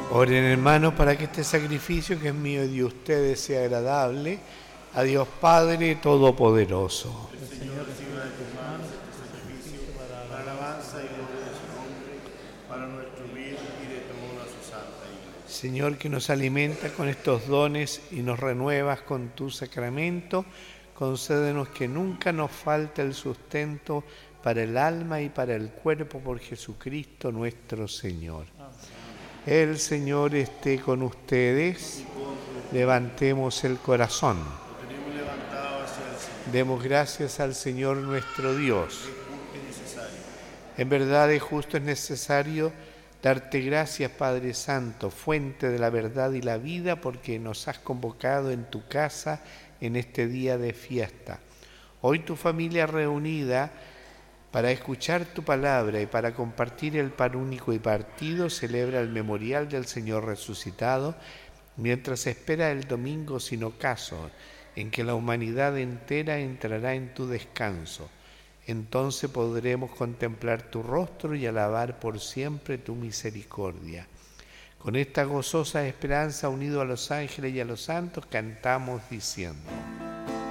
Oren, hermanos, para que este sacrificio que es mío y de ustedes sea agradable a Dios Padre Todopoderoso. El Señor reciba de tus manos este sacrificio para alabanza y gloria de su nombre, para nuestro bien y de toda su santa Iglesia. Señor, que nos alimenta con estos dones y nos renuevas con tu sacramento, concédenos que nunca nos falte el sustento para el alma y para el cuerpo por Jesucristo nuestro Señor. El Señor esté con ustedes. Levantemos el corazón. Lo tenemos levantado hacia el Señor. Demos gracias al Señor nuestro Dios. Es justo y necesario. En verdad es justo, es necesario darte gracias, Padre Santo, fuente de la verdad y la vida, porque nos has convocado en tu casa en este día de fiesta. Hoy tu familia reunida para escuchar tu palabra y para compartir el pan único y partido celebra el memorial del Señor resucitado, mientras espera el domingo sin ocaso, en que la humanidad entera entrará en tu descanso. Entonces podremos contemplar tu rostro y alabar por siempre tu misericordia. Con esta gozosa esperanza, unido a los ángeles y a los santos, cantamos diciendo: